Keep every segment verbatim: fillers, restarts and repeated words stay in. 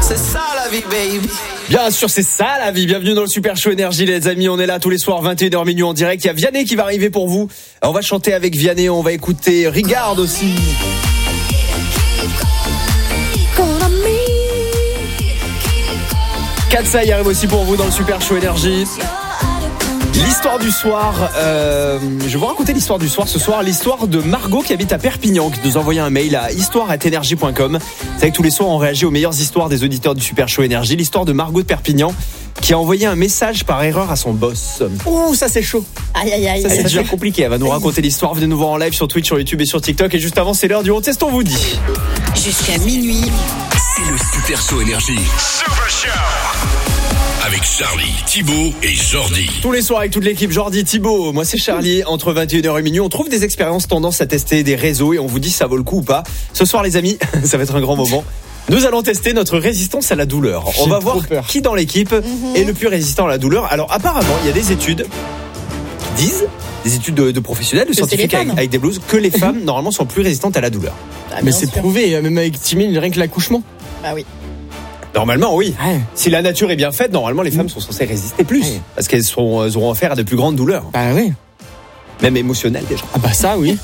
c'est ça la vie, baby. Bien sûr, c'est ça la vie. Bienvenue dans le Super Show Énergie, les amis. On est là tous les soirs, vingt et une heures minuit en direct. Il y a Vianney qui va arriver pour vous. On va chanter avec Vianney, on va écouter Regarde aussi. Katsai arrive aussi pour vous dans le Super Show Énergie. L'histoire du soir, euh, je vais vous raconter l'histoire du soir ce soir, l'histoire de Margot qui habite à Perpignan, qui nous a envoyé un mail à histoire arobase énergie point com. C'est vrai que tous les soirs on réagit aux meilleures histoires des auditeurs du Super Show Énergie. L'histoire de Margot de Perpignan qui a envoyé un message par erreur à son boss. Ouh, ça c'est chaud. Aïe aïe aïe. Ça c'est déjà compliqué, elle va nous raconter l'histoire. Venez nous voir en live sur Twitch, sur YouTube et sur TikTok. Et juste avant, c'est l'heure du On Teste, on vous dit. Jusqu'à minuit, c'est le Super Show Énergie. Super Show avec Charlie, Thibaut et Jordi. Tous les soirs avec toute l'équipe, Jordi, Thibaut, moi c'est Charlie. Entre vingt et une heures et minuit, on trouve des expériences tendance à tester des réseaux et on vous dit si ça vaut le coup ou pas. Ce soir les amis, ça va être un grand moment. Nous allons tester notre résistance à la douleur. On J'ai va voir peur. qui dans l'équipe mm-hmm. est le plus résistant à la douleur. Alors apparemment, il y a des études qui disent, des études de, de professionnels, de Que scientifiques avec, avec des blues, que les femmes normalement sont plus résistantes à la douleur. Ah, Mais bien c'est sûr. prouvé, même avec Timmy, rien que l'accouchement. Bah oui. Normalement, oui. Ouais. Si la nature est bien faite, normalement les femmes sont censées résister plus. Ouais. Parce qu'elles seront, elles auront affaire à de plus grandes douleurs. Bah oui. Même émotionnelles déjà. Ah bah ça oui.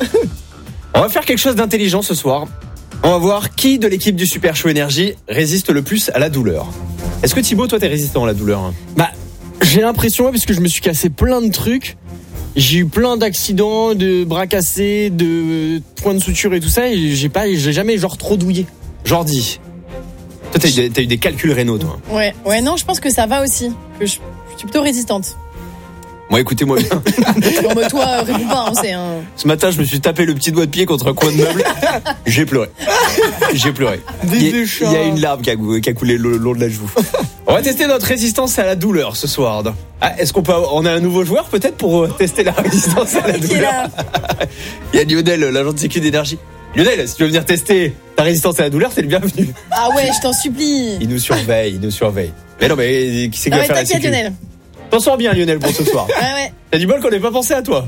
On va faire quelque chose d'intelligent ce soir. On va voir qui de l'équipe du Super Show Énergie résiste le plus à la douleur. Est-ce que Thibaut, toi, t'es résistant à la douleur hein? Bah j'ai l'impression, ouais, parce que je me suis cassé plein de trucs. J'ai eu plein d'accidents, de bras cassés, de points de suture et tout ça, et j'ai pas, j'ai jamais genre trop douillé. Jordi, toi, t'as eu, des, t'as eu des calculs rénaux, toi. Ouais, ouais, non, je pense que ça va aussi. Que je, je suis plutôt résistante. Moi, écoutez-moi bien. Bon, bah, toi, euh, réponds pas, hein, c'est un. Ce matin, je me suis tapé le petit doigt de pied contre un coin de meuble. J'ai pleuré. J'ai pleuré. Des Il y, a, déchets. il y a une larme qui a, qui a coulé le long de la joue. On va tester notre résistance à la douleur ce soir. Ah, est-ce qu'on peut, on a un nouveau joueur peut-être pour tester la résistance à la Qui est douleur? là? Il y a Lionel, l'agent de sécu d'énergie. Lionel, si tu veux venir tester ta résistance à la douleur, t'es le bienvenu. Ah ouais, je t'en supplie. Il nous surveille, il nous surveille. Mais non, mais qui c'est qui Ah va ouais, faire la t'inquiète, sécu? Lionel. T'en sors bien, Lionel, pour ce soir. Ouais, ouais. T'as du bol qu'on n'ait pas pensé à toi.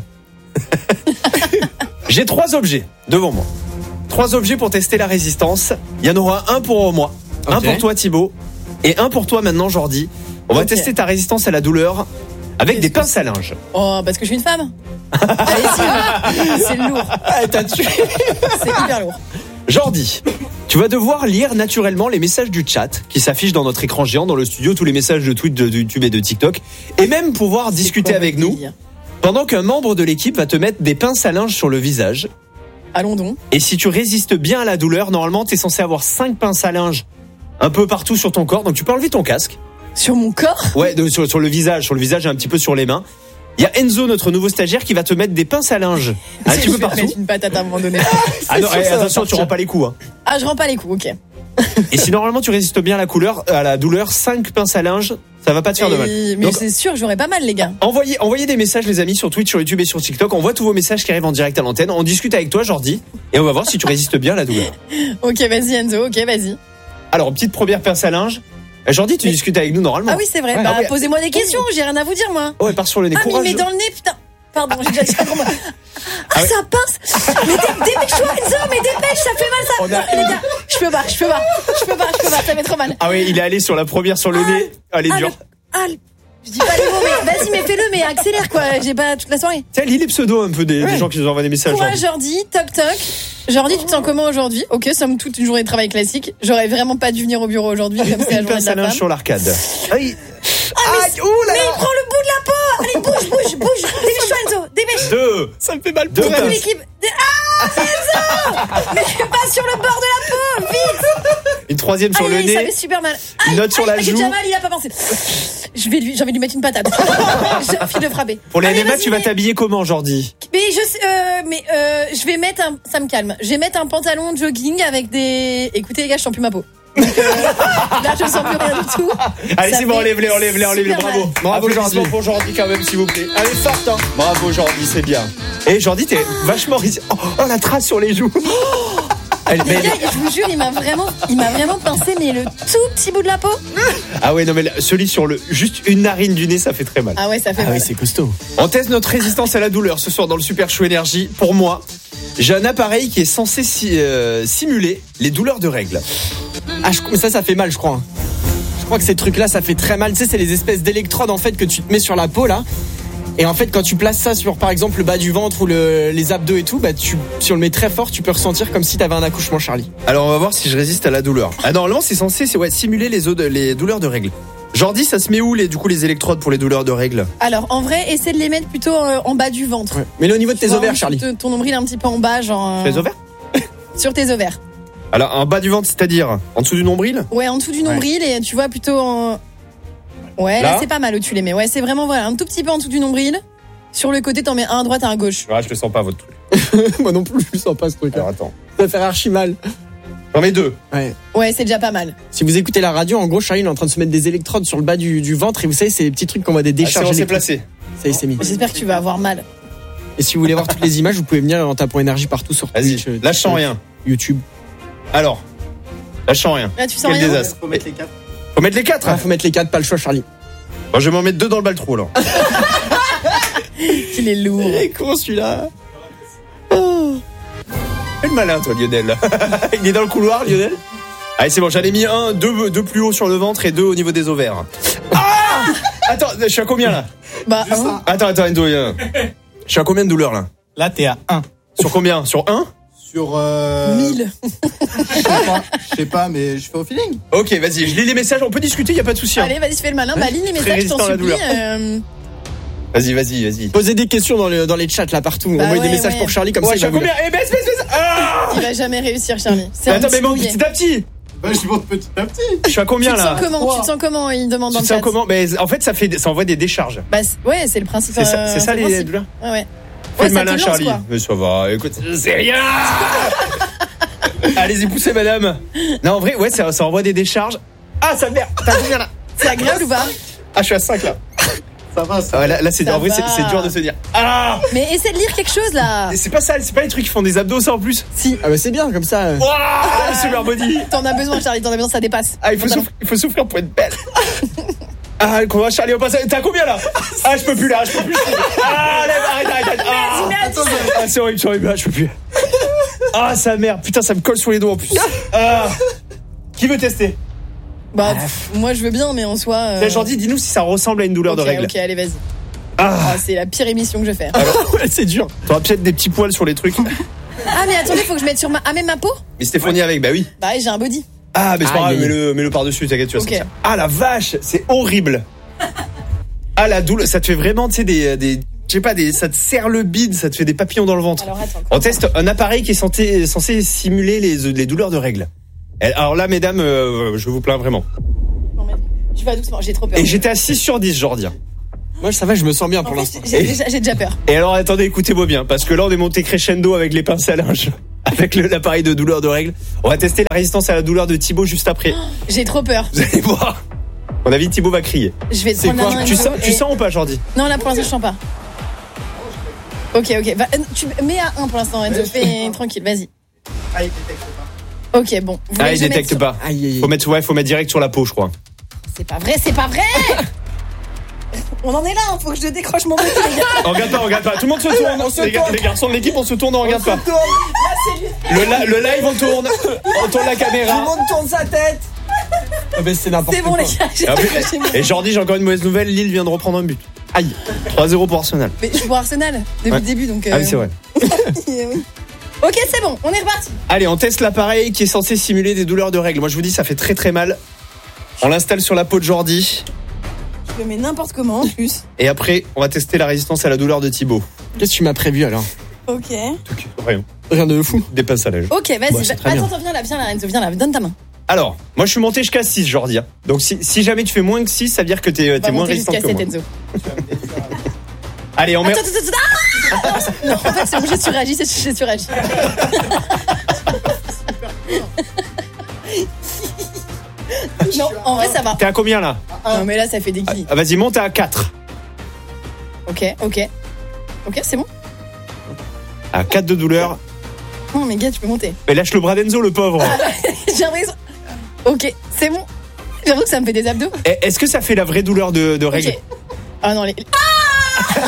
J'ai trois objets devant moi. Trois objets pour tester la résistance. Il y en aura un pour moi, un Ok. pour toi Thibaut, et un pour toi maintenant Jordi. On va Ok. tester ta résistance à la douleur avec des pinces à linge. Oh, parce que je suis une femme. Allez-y, c'est lourd. Ah, t'as tué. C'est hyper lourd. Jordi, tu vas devoir lire naturellement les messages du chat qui s'affichent dans notre écran géant dans le studio, tous les messages de Twitch, de YouTube et de TikTok, et même pouvoir discuter quoi avec votre nous délire? pendant qu'un membre de l'équipe va te mettre des pinces à linge sur le visage. Allons donc. Et si tu résistes bien à la douleur, normalement, t'es censé avoir cinq pinces à linge un peu partout sur ton corps. Donc tu peux enlever ton casque. Sur mon corps? Ouais, de- sur, sur le visage, sur le visage et un petit peu sur les mains. Il y a Enzo, notre nouveau stagiaire, qui va te mettre des pinces à linge un petit Je peu vais partout. mettre une patate à un moment donné. Ah non, sûr, eh, ça va attention, tu partir. rends pas les coups. Hein. Ah, je rends pas les coups, ok. Et si normalement tu résistes bien à la couleur, à la douleur, cinq pinces à linge, ça va pas te faire de mal. Et- Mais Donc, c'est sûr que j'aurais pas mal, les gars. envoyez, envoyez des messages, les amis, sur Twitch, sur YouTube et sur TikTok. On voit tous vos messages qui arrivent en direct à l'antenne. On discute avec toi, Jordi, et on va voir si tu résistes bien à la douleur. Ok, vas-y, Enzo, ok, vas-y. Alors, petite première pince à linge. Euh, Jordi, tu Mais- discutes avec nous normalement. Ah oui, c'est vrai. Ouais. Bah, Ah ouais. posez-moi des questions, j'ai rien à vous dire, moi. Oh, elle part sur le nez. Ah, mais il Courage. met dans le nez, putain. Pardon, j'ai déjà dit ça pour moi. Ah, Ah ouais. ça pince. Mais dé- dépêche-toi, Enzo, mais dépêche, ça fait mal, ça. On a- Non, les gars, je peux pas, je peux pas, je peux pas, je peux pas, ça fait trop mal. Ah oui, il est allé sur la première sur le Ah, nez. Elle est Ah, dure. le- ah, le- je dis pas les mots, mais vas-y, mais fais-le, mais accélère, quoi. J'ai pas toute la soirée. Tiens, lis les pseudos un peu des, des gens qui nous envoient des messages. Courage, Jordi. Jordi, toc toc. Jordi, tu te sens comment aujourd'hui? Ok, somme toute une journée de travail classique. J'aurais vraiment pas dû venir au bureau aujourd'hui, comme c'est la Une journée pince de à la linge femme. sur l'arcade. Aïe. Ah, mais, Aïe, ouh là mais là. il prend le bout de la peau. Allez, bouge, bouge, bouge. Dépêche-toi, Enzo, dépêche. Deux. Ça me fait mal Deux pour Toute pinces. l'équipe. Ah, Enzo. Mais pas sur le bord de la peau, vite. Une troisième sur Aïe, le aïe, ça nez. fait super mal. Une Aïe, note sur aïe, la aïe, J'ai joue. déjà mal, il a pas pensé. Je vais lui, j'ai envie de lui mettre une patate. J'ai envie de frapper. Pour les Allez, N M A, vas-y, tu vas mais- t'habiller comment, Jordi? Mais je sais, euh, mais euh, je vais mettre un, ça me calme. Je vais mettre un pantalon de jogging avec des. Écoutez les gars, je sens plus ma peau. Donc, euh, là, je sens plus rien du tout. Allez, Ça c'est bon, fait enlève-les, enlève-les, enlève-les, super bravo. mal. Bravo, Jordi. Jordi. Pour Jordi, quand même, s'il vous plaît. Allez, forte, hein. Bravo, Jordi, c'est bien. Et Jordi, t'es vachement résistant. Oh, oh, la trace sur les joues. Elle- Les mais- gars, je vous jure, il m'a vraiment, il m'a vraiment pincé, mais le tout petit bout de la peau. Ah ouais, non, mais là, celui sur le, juste une narine du nez, ça fait très mal. Ah ouais, ça fait Ah mal. oui, c'est costaud. On teste notre résistance à la douleur ce soir dans le Super Show Énergie. Pour moi, j'ai un appareil qui est censé si- euh, simuler les douleurs de règles. Ah, je, mais ça, ça fait mal, je crois. hein. Je crois que ces trucs-là, ça fait très mal. Tu sais, c'est les espèces d'électrodes en fait que tu te mets sur la peau là. Et en fait, quand tu places ça sur, par exemple, le bas du ventre ou le, les abdos et tout, bah, tu, si on le met très fort, tu peux ressentir comme si t'avais un accouchement, Charlie. Alors on va voir si je résiste à la douleur. Ah normalement c'est censé c'est ouais, simuler les, os de- les douleurs de règles. Jordi, ça se met où les du coup les électrodes pour les douleurs de règles? Alors, en vrai, essaie de les mettre plutôt euh, en bas du ventre. Ouais. Mais là, au niveau de tes Tu vois, ovaires, en- Charlie. te- Ton nombril un petit peu en bas, genre. euh, Les ovaires? Sur tes ovaires. Alors en bas du ventre, c'est-à-dire en dessous du nombril? Ouais, en dessous du nombril et tu vois plutôt en. Ouais, là, Là c'est pas mal où tu les mets. Ouais, c'est vraiment voilà, un tout petit peu en dessous du nombril. Sur le côté, t'en mets un à droite et un à gauche. Ah, je le sens pas votre truc. Moi non plus, je sens pas ce truc-là. Alors attends. Ça va faire archi mal. J'en mets deux. Ouais. Ouais, c'est déjà pas mal. Si vous écoutez la radio, en gros, Charlie il est en train de se mettre des électrodes sur le bas du, du ventre et vous savez, c'est des petits trucs qu'on voit des Ah, c'est décharges bon, c'est électriques. placé. Ça y est, c'est mis. J'espère que tu vas avoir mal. Et si vous voulez voir toutes les images, vous pouvez venir en tapant énergie partout sur Vas-y, Twitch, euh, lâche sans TikTok, rien. YouTube. Alors, lâche sans rien. Là, tu sens Quel rien. désastre. Faut mettre les quatre. Faut mettre les quatre. Ah, faut mettre les quatre, pas le choix, Charlie. Bon, je vais m'en mettre deux dans le baltrou alors. Il est lourd. Il est con celui-là. Fais le malin toi Lionel. Il est dans le couloir Lionel. Allez c'est bon, j'en ai mis un, deux, deux plus haut sur le ventre et deux au niveau des ovaires. Ah Attends, je suis à combien là? Bah, Juste hein. ça. Attends, attends, Endo, viens. Je suis à combien de douleurs là? Là, t'es à un. Sur combien? Sur un? Sur. Euh... mille. Je sais pas, je sais pas, mais je fais au feeling. Ok, vas-y, je lis les messages, on peut discuter, y a pas de souci. hein. Allez, vas-y, fais le malin. Bah, lis les Très messages, je t'en résistant à la supplie. douleur. euh, Vas-y, vas-y, vas-y. Posez des questions dans, le, dans les chats là partout. Bah Envoyez ouais, des messages ouais. pour Charlie comme Ouais, ça. je Il suis va à vous combien? Eh, baisse, baisse, baisse. Ah Il va jamais réussir, Charlie. C'est un Attends, mais petit bon, mouillé. petit à petit. Bah, je monte petit à petit. Je suis à Tu combien te là? sens comment Tu te sens comment Il demande Tu dans te le sens chat. comment? Mais en fait, ça fait, ça envoie des décharges. Bah, c'est- ouais, c'est le principe. C'est ça, euh, c'est ça le les principe. douleurs? Ouais, ouais. Fais Ouais, le ça te malin, lance, Charlie. quoi. Mais ça va, écoute, c'est rien. Allez-y, poussez, madame. Non, en vrai, ouais, ça, ça envoie des décharges. Ah, ça merde. T'as combien là? C'est agréable ou pas Ah, je suis à cinq là. Ça va, ça Ah, va. là, là, c'est, Ça en vrai, c'est, va. c'est dur de se dire. Ah! Mais essaie de lire quelque chose là. Et c'est pas ça, c'est pas les trucs qui font des abdos, ça en plus. Si, Ah bah c'est bien comme ça. euh. Waouh, super body. t'en as besoin, Charlie, t'en as besoin, ça dépasse. Ah, il faut, Pantalon. souffrir, il faut souffrir pour être belle. Ah, comment Charlie, on passe. T'as combien là? Ah, je peux plus là, je peux plus. Ah, allez, arrête, arrête, arrête. Ah, ah, c'est horrible, c'est horrible, là, je peux plus. Ah, sa mère, putain, ça me colle sur les doigts en plus. Ah. Qui veut tester? Bah, pff, moi je veux bien, mais en soi. euh, Tiens, Jordi, dis-nous si ça ressemble à une douleur ok, de règle. Ok, allez, vas-y. Ah, Ah, c'est la pire émission que je fais. Ouais, c'est dur. t'auras peut-être des petits poils sur les trucs. Ah, mais attendez, faut que je mette sur ma. Ah, même ma peau Mais c'était fourni avec, bah oui. Bah, ouais, j'ai un body. Ah, mais c'est pas Aïe, grave, aïe. mets-le, mets-le par-dessus, t'inquiète, tu vas Ok. sentir. Ah, la vache, c'est horrible. Ah, la douleur, ça te fait vraiment, tu sais, des, des, je sais pas, des, ça te serre le bide, ça te fait des papillons dans le ventre. Alors, attends. On teste un appareil qui est censé, censé simuler les, les douleurs de règles. Et alors là, mesdames, euh, je vous plains vraiment. Tu vas doucement, j'ai trop peur. Et j'étais à six sur dix, Jordi. Moi ça va, je me sens bien En pour fait, l'instant. j'ai déjà, j'ai déjà peur. Et alors, attendez, écoutez-moi bien, parce que là, on est monté crescendo avec les pinces à linge, avec le- l'appareil de douleur de règles. On va tester la résistance à la douleur de Thibaut juste après. J'ai trop peur. Vous allez voir. À mon avis, Thibaut va crier. Je vais te C'est prendre la quoi main. Tu Enzo, sens, tu et- sens ou pas, Jordi? Non, là pour l'instant, je sens pas. Ok, ok. Va, euh, tu mets à un pour l'instant, Enzo. Fais tranquille, vas-y. Ah, il détecte pas. Ok, bon. Vous Ah, voulez il que je mette détecte sur- pas. Aïe aïe aïe. Faut mettre, ouais, faut mettre direct sur la peau, je crois. C'est pas vrai, c'est pas vrai. On en est là, hein, faut que je décroche mon body, les gars. On regarde pas, on regarde pas. Tout le monde se tourne. On se les, gars- tourne. les garçons de l'équipe, on se tourne, on regarde pas. On se tourne. Le, la- le live, on tourne. On tourne la Tout le caméra. monde tourne sa tête. Ah bah c'est n'importe C'est quoi. bon, les gars, j'ai Et, après- décroché mon et Jordi, j'ai encore une mauvaise nouvelle. Lille vient de reprendre un but. Aïe. trois zéro pour Arsenal. Mais je suis pour Arsenal depuis Ouais. le début, donc. Ah oui, c'est vrai. oui. Ok, c'est bon, on est reparti. Allez, on teste l'appareil qui est censé simuler des douleurs de règles. Moi, je vous dis, ça fait très très mal. On l'installe sur la peau de Jordi. Je le mets n'importe comment en plus. Et après, on va tester la résistance à la douleur de Thibaut. Qu'est-ce que tu m'as prévu alors? Ok. Rien. Rien de fou. Des pinces à linge. Ok, vas-y. Bah, c'est va- très bien. Attends, attends, viens là, viens là, Enzo, viens là, donne ta main. Alors, moi, je suis monté jusqu'à six, Jordi. hein. Donc, si, si jamais tu fais moins que six, ça veut dire que t'es, On va t'es moins monter résistant jusqu'à que sept, moi. Enzo. Allez, on met. Attends, attends, attends, attends. Ah non, en fait, c'est bon, j'ai surréagi, c'est- j'ai surréagi. Non, en vrai, ça va. T'es à combien là? Non, mais là, ça fait des guillis. Ah, vas-y, monte à quatre. Ok, ok. Ok, c'est bon. À quatre de douleur. Non, mais gars, tu peux monter. Mais lâche le bras d'Enzo, le pauvre. J'ai l'impression. Ok, c'est bon. J'ai l'impression que ça me fait des abdos. Eh, Est-ce que ça fait la vraie douleur de, de règles? Ok. Ah non, les. Ah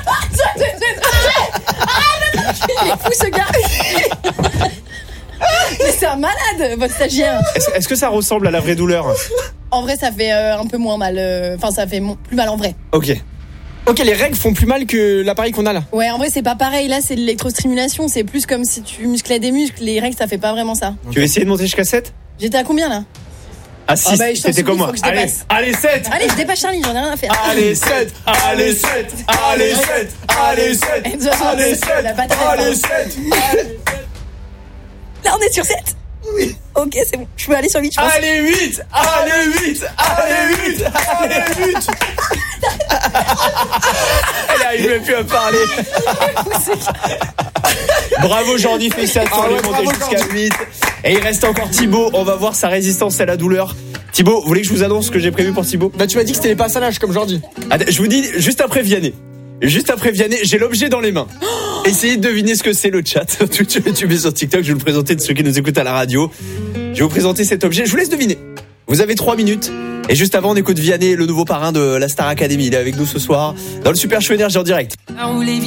Il est fou ce gars. Mais c'est un malade, votre stagiaire. Est-ce, est-ce que ça ressemble à la vraie douleur? En vrai, ça fait euh, un peu moins mal. euh, Enfin, ça fait mo- plus mal en vrai. Ok. Ok, les règles font plus mal que l'appareil qu'on a là. Ouais, en vrai, c'est pas pareil. Là, c'est de l'électrostimulation. C'est plus comme si tu musclais des muscles. Les règles, ça fait pas vraiment ça. Tu veux essayer de monter jusqu'à sept? J'étais à combien là? Ah si, Ah bah, je t'en c'était supplie, comme moi. faut que je Allez, dépasse. allez sept. Allez, je dépasse Charlie, j'en ai rien à faire. Allez sept, allez sept, allez sept, allez sept, Enzo, allez Enzo, la sept, patate, allez elle sept, Là, on est sur sept. Oui. Ok, c'est bon. Je peux aller sur huit, je pense. allez huit, allez huit, allez huit, allez huit. Elle arrive même plus à parler. Bravo Jordi, félicitations, Ah on ouais, est monté bravo, jusqu'à Jordi. huit. Et il reste encore Thibaut, on va voir sa résistance à la douleur. Thibaut, vous voulez que je vous annonce ce que j'ai prévu pour Thibaut? Bah tu m'as dit que c'était les passes à l'âge comme Jordi. Attends, je vous dis juste après Vianney. Juste après Vianney, j'ai l'objet dans les mains. Essayez de deviner ce que c'est le chat. Tu, tu, tu mets sur TikTok, je vais vous le présenter de ceux qui nous écoutent à la radio. Je vais vous présenter cet objet, je vous laisse deviner. Vous avez trois minutes. Et juste avant, on écoute Vianney, le nouveau parrain de la Star Academy. Il est avec nous ce soir dans le Super Show Énergie en direct.